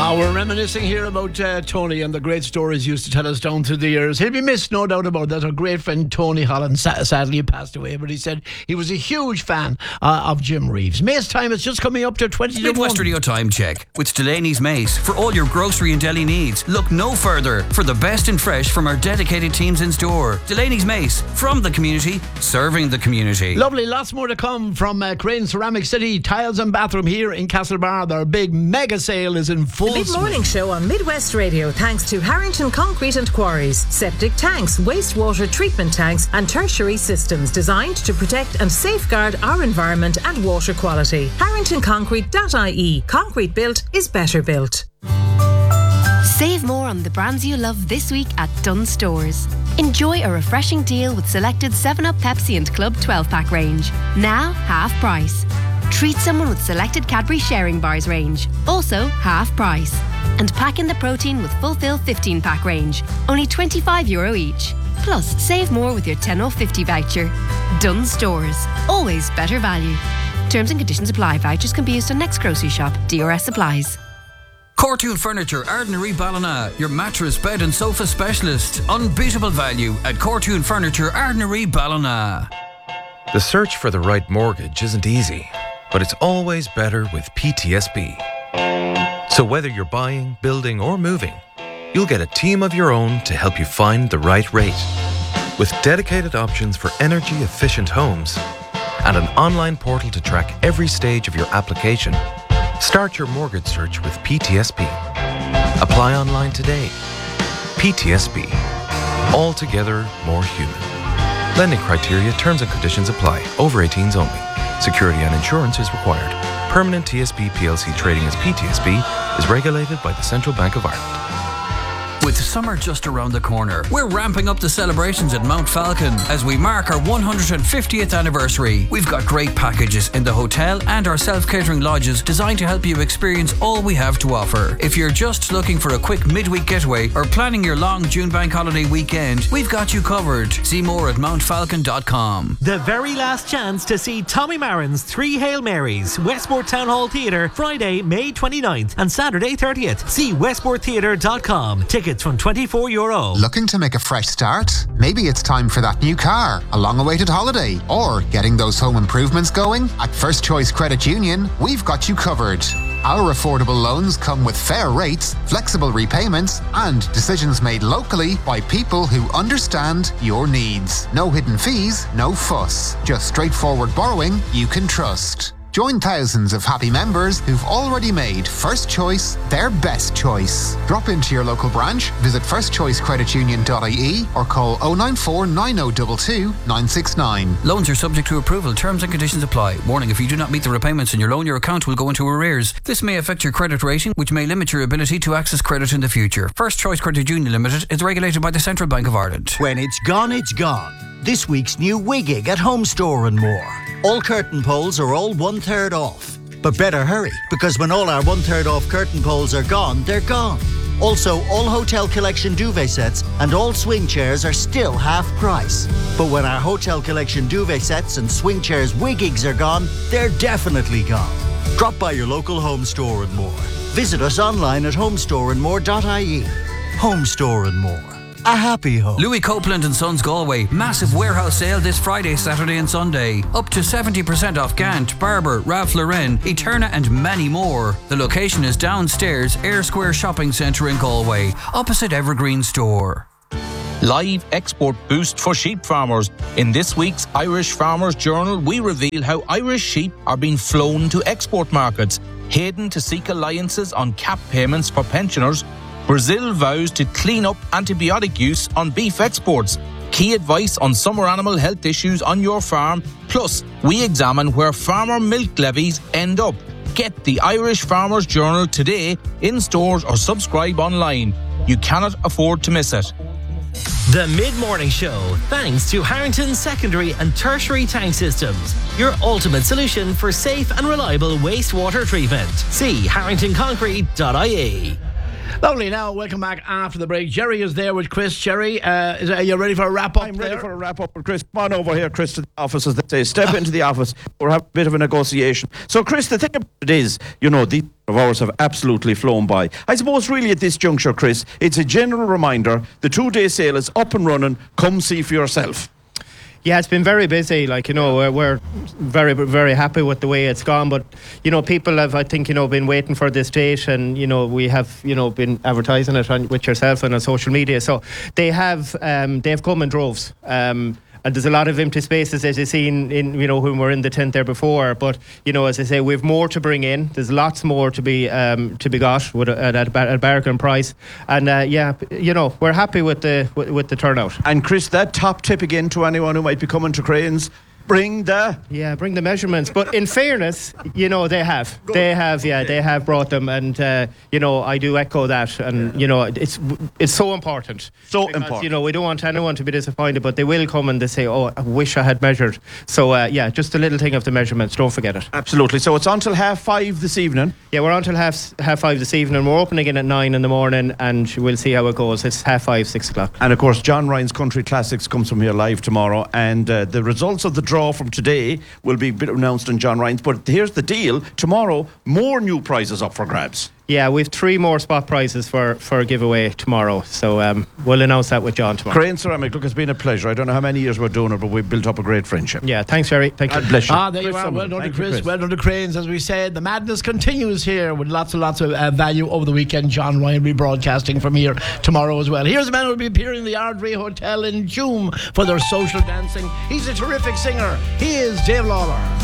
We're reminiscing here about Tony and the great stories he used to tell us down through the years. He'll be missed, no doubt about that. Our great friend Tony Holland sadly passed away, but he said he was a huge fan of Jim Reeves. Mace time is just coming up to 20 to 1. Midwest Radio time check with Delaney's Mace. For all your grocery and deli needs, look no further for the best in fresh from our dedicated teams in store. Delaney's Mace, from the community, serving the community. Lovely, lots more to come from Crane Ceramic City Tiles and Bathroom here in Castlebar. Their big mega sale is in full swing. The mid-morning show on Midwest Radio, thanks to Harrington Concrete and Quarries. Septic tanks, wastewater treatment tanks and tertiary systems designed to protect and safeguard our environment and water quality. HarringtonConcrete.ie. Concrete built is better built. Save more on the brands you love this week at Dunnes Stores. Enjoy a refreshing deal with selected 7up, Pepsi and Club 12-pack range. Now, half price. Treat someone with selected Cadbury Sharing Bars range. Also, half price. And pack in the protein with Fulfill 15-pack range. Only €25 each. Plus, save more with your 10 off 50 voucher. Dunnes Stores. Always better value. Terms and conditions apply. Vouchers can be used on next grocery shop. DRS applies. Cortoon Furniture, Ardnary Ballina, your mattress, bed and sofa specialist. Unbeatable value at Cortoon Furniture, Ardnary Ballina. The search for the right mortgage isn't easy, but it's always better with PTSB. So whether you're buying, building or moving, you'll get a team of your own to help you find the right rate. With dedicated options for energy-efficient homes and an online portal to track every stage of your application, start your mortgage search with PTSB. Apply online today. PTSB. Altogether more human. Lending criteria, terms and conditions apply. Over 18s only. Security and insurance is required. Permanent TSB PLC trading as PTSB is regulated by the Central Bank of Ireland. With summer just around the corner, we're ramping up the celebrations at Mount Falcon as we mark our 150th anniversary. We've got great packages in the hotel and our self-catering lodges designed to help you experience all we have to offer. If you're just looking for a quick midweek getaway or planning your long June bank holiday weekend, we've got you covered. See more at mountfalcon.com. The very last chance to see Tommy Marin's Three Hail Marys, Westport Town Hall Theatre, Friday, May 29th and Saturday 30th. See westporttheatre.com. Tickets from €24. Looking to make a fresh start? Maybe it's time for that new car, a long-awaited holiday, or getting those home improvements going? At First Choice Credit Union, we've got you covered. Our affordable loans come with fair rates, flexible repayments, and decisions made locally by people who understand your needs. No hidden fees, no fuss. Just straightforward borrowing you can trust. Join thousands of happy members who've already made First Choice their best choice. Drop into your local branch, visit firstchoicecreditunion.ie or call 094 9022 969. Loans are subject to approval. Terms and conditions apply. Warning, if you do not meet the repayments in your loan, your account will go into arrears. This may affect your credit rating, which may limit your ability to access credit in the future. First Choice Credit Union Limited is regulated by the Central Bank of Ireland. When it's gone, it's gone. This week's new Wiggig at Home Store and More. All curtain poles are all 1/3 off. But better hurry, because when all our 1/3 off curtain poles are gone, they're gone. Also, all Hotel Collection duvet sets and all swing chairs are still half price. But when our Hotel Collection duvet sets and swing chairs Wiggigs are gone, they're definitely gone. Drop by your local Home Store and More. Visit us online at homestoreandmore.ie. Home Store and More. A happy home. Louis Copeland and Sons Galway. Massive warehouse sale this Friday, Saturday and Sunday. Up to 70% off Gant, Barber, Ralph Lauren, Eterna and many more. The location is downstairs, Ayr Square Shopping Centre in Galway, opposite Evergreen Store. Live export boost for sheep farmers. In this week's Irish Farmers Journal, we reveal how Irish sheep are being flown to export markets. Hayden to seek alliances on cap payments for pensioners. Brazil vows to clean up antibiotic use on beef exports. Key advice on summer animal health issues on your farm. Plus, we examine where farmer milk levies end up. Get the Irish Farmers Journal today in stores or subscribe online. You cannot afford to miss it. The Mid-Morning Show, thanks to Harrington Secondary and Tertiary Tank Systems, your ultimate solution for safe and reliable wastewater treatment. See harringtonconcrete.ie. Lovely. Now, welcome back after the break. Jerry is there with Chris. Jerry, are you ready for a wrap-up? I'm ready for a wrap-up with Chris. Come on over here, Chris, to the office, as they say. Step into the office. We'll have a bit of a negotiation. So, Chris, the thing about it is, these of ours have absolutely flown by. I suppose really at this juncture, Chris, it's a general reminder, the 2-day sale is up and running. Come see for yourself. Yeah, it's been very busy. We're very, very happy with the way it's gone. But, people have, I think, been waiting for this date, and, we have, been advertising it with yourself and on social media. So they have come in droves. And there's a lot of empty spaces, as you've seen in, when we're in the tent there before. But, as I say, we've more to bring in. There's lots more to be got at a bargain price. And we're happy with the turnout. And Chris, that top tip again to anyone who might be coming to Cranes. Bring the measurements. But in fairness, they have brought them, and I do echo that, and it's so important. Important. We don't want anyone to be disappointed, but they will come and they say, "Oh, I wish I had measured." So just a little thing of the measurements. Don't forget it. Absolutely. So it's until 5:30 this evening. Yeah, we're until half 5 this evening. We're opening again at 9 in the morning, and we'll see how it goes. It's 5:30, 6 o'clock. And of course, John Ryan's Country Classics comes from here live tomorrow, and the results of the draw from today will be announced on John Ryan's. But here's the deal: tomorrow, more new prizes up for grabs. Yeah, we've 3 more spot prizes for a giveaway tomorrow. So we'll announce that with John tomorrow. Crane Ceramic, look, it's been a pleasure. I don't know how many years we're doing it, but we've built up a great friendship. Yeah, thanks, Jerry. Thank you. God bless you. There you are. Well done to Chris. Well done to Cranes. As we said, the madness continues here with lots and lots of value over the weekend. John Ryan will be broadcasting from here tomorrow as well. Here's a man who will be appearing in the Ardrey Hotel in June for their social dancing. He's a terrific singer. He is Dave Lawler.